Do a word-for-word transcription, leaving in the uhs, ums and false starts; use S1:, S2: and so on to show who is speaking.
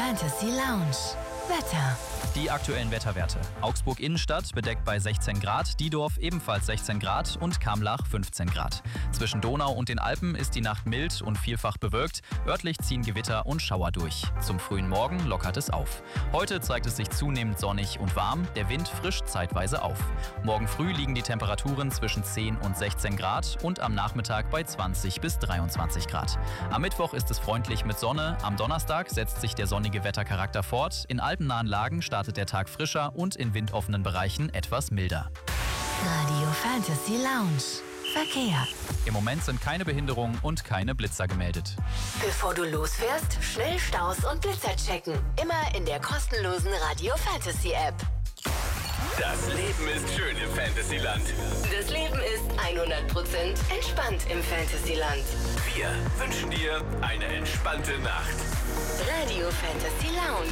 S1: Fantasy Lounge. Wetter.
S2: Die aktuellen Wetterwerte. Augsburg Innenstadt bedeckt bei sechzehn Grad, Diedorf ebenfalls sechzehn Grad und Kamlach fünfzehn Grad. Zwischen Donau und den Alpen ist die Nacht mild und vielfach bewölkt. Örtlich ziehen Gewitter und Schauer durch. Zum frühen Morgen lockert es auf. Heute zeigt es sich zunehmend sonnig und warm, der Wind frischt zeitweise auf. Morgen früh liegen die Temperaturen zwischen zehn und sechzehn Grad und am Nachmittag bei zwanzig bis dreiundzwanzig Grad. Am Mittwoch ist es freundlich mit Sonne, am Donnerstag setzt sich der sonnige Wettercharakter fort. In alpennahen Lagen startet der Tag frischer und in windoffenen Bereichen etwas milder.
S1: Radio Fantasy Lounge. Verkehr.
S2: Im Moment sind keine Behinderungen und keine Blitzer gemeldet.
S1: Bevor du losfährst, schnell Staus und Blitzer checken. Immer in der kostenlosen Radio Fantasy App.
S3: Das Leben ist schön im Fantasyland.
S1: Das Leben ist hundert Prozent entspannt im Fantasyland.
S3: Wir wünschen dir eine entspannte Nacht.
S1: Radio Fantasy Lounge.